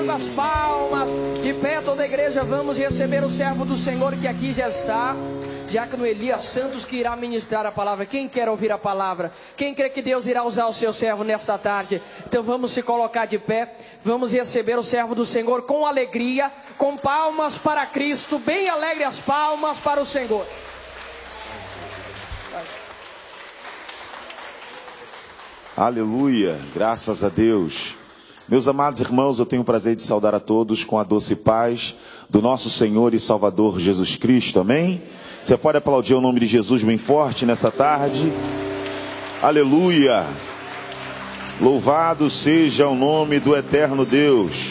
com as palmas. De pé toda a igreja, vamos receber o servo do Senhor que aqui já está. Diácono Elias Santos, que irá ministrar a palavra. Quem quer ouvir a palavra? Quem crê que Deus irá usar o seu servo nesta tarde? Então vamos se colocar de pé. Vamos receber o servo do Senhor com alegria, com palmas para Cristo. Bem alegre as palmas para o Senhor. Aleluia, graças a Deus. Meus amados irmãos, eu tenho o prazer de saudar a todos com a doce paz do nosso Senhor e Salvador Jesus Cristo, amém? Você pode aplaudir o nome de Jesus bem forte nessa tarde. Aleluia, louvado seja o nome do eterno Deus.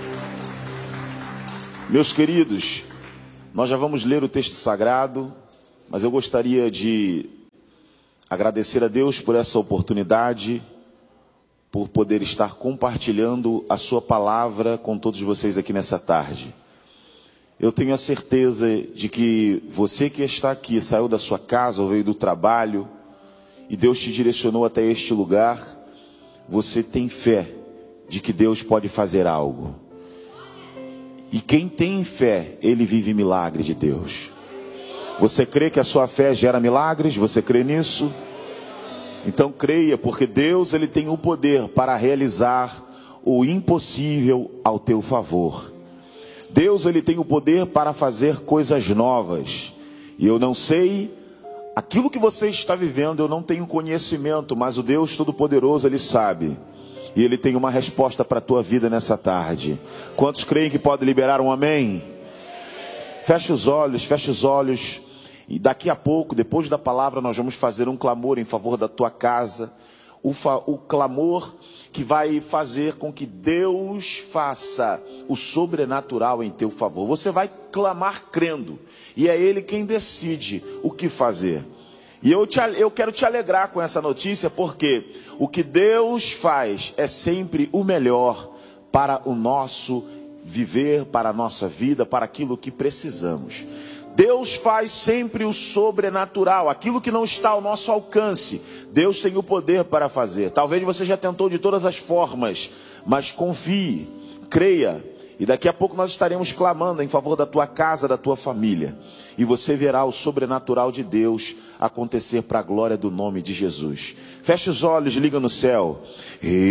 Meus queridos, nós já vamos ler o texto sagrado, mas eu gostaria de agradecer a Deus por essa oportunidade, por poder estar compartilhando a sua palavra com todos vocês aqui nessa tarde. Eu tenho a certeza de que você que está aqui, saiu da sua casa ou veio do trabalho, e Deus te direcionou até este lugar, você tem fé de que Deus pode fazer algo. E quem tem fé, ele vive milagre de Deus. Você crê que a sua fé gera milagres? Você crê nisso? Então creia, porque Deus ele tem o poder para realizar o impossível ao teu favor. Deus ele tem o poder para fazer coisas novas. E eu não sei aquilo que você está vivendo, eu não tenho conhecimento, mas o Deus Todo-Poderoso ele sabe. E ele tem uma resposta para a tua vida nessa tarde. Quantos creem que pode liberar um amém? Feche os olhos. E daqui a pouco, depois da palavra, nós vamos fazer um clamor em favor da tua casa. O clamor que vai fazer com que Deus faça o sobrenatural em teu favor. Você vai clamar crendo. E é Ele quem decide o que fazer. E eu quero te alegrar com essa notícia, porque o que Deus faz é sempre o melhor para o nosso viver, para a nossa vida, para aquilo que precisamos. Deus faz sempre o sobrenatural, aquilo que não está ao nosso alcance, Deus tem o poder para fazer. Talvez você já tentou de todas as formas, mas confie, creia, e daqui a pouco nós estaremos clamando em favor da tua casa, da tua família, e você verá o sobrenatural de Deus acontecer para a glória do nome de Jesus. Feche os olhos, liga no céu.